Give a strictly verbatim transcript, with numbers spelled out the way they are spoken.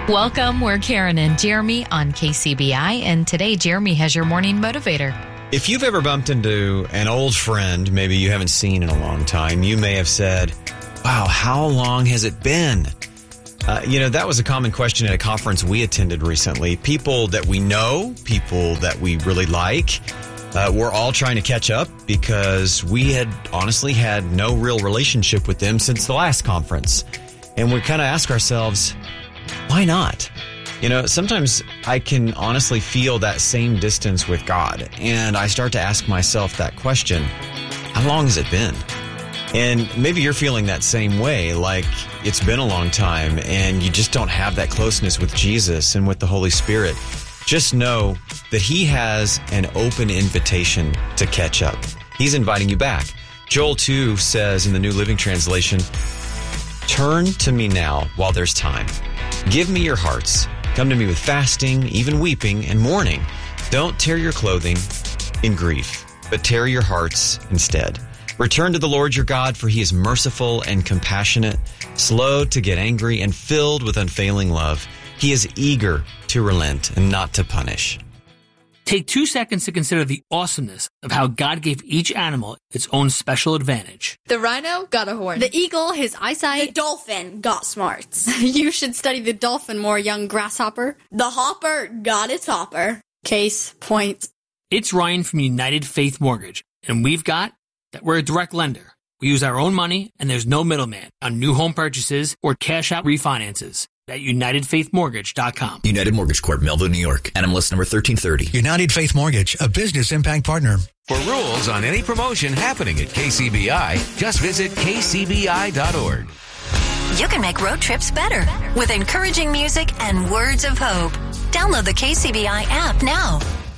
Welcome. We're Karen and Jeremy on K C B I, and today Jeremy has your morning motivator. If you've ever bumped into an old friend, maybe you haven't seen in a long time, you may have said, wow, how long has it been? Uh, you know, that was a common question at a conference we attended recently. People that we know, people that we really like, uh, we're all trying to catch up because we had honestly had no real relationship with them since the last conference. And we kind of ask ourselves, why not? You know, sometimes I can honestly feel that same distance with God. And I start to ask myself that question, how long has it been? And maybe you're feeling that same way, like it's been a long time and you just don't have that closeness with Jesus and with the Holy Spirit. Just know that He has an open invitation to catch up. He's inviting you back. Joel two says in the New Living Translation, turn to me now while there's time. Give me your hearts. Come to me with fasting, even weeping and mourning. Don't tear your clothing in grief, but tear your hearts instead. Return to the Lord your God, for He is merciful and compassionate, slow to get angry, and filled with unfailing love. He is eager to relent and not to punish. Take two seconds to consider the awesomeness of how God gave each animal its own special advantage. The rhino got a horn. The eagle, his eyesight. The dolphin got smarts. You should study the dolphin more, young grasshopper. The hopper got its hopper. Case point. It's Ryan from United Faith Mortgage, and we've got that we're a direct lender. We use our own money, and there's no middleman on new home purchases or cash-out refinances at United Faith Mortgage dot com. United Mortgage Corp, Melville, New York. N M L S number thirteen thirty. United Faith Mortgage, a business impact partner. For rules on any promotion happening at K C B I, just visit K C B I dot org. You can make road trips better with encouraging music and words of hope. Download the K C B I app now.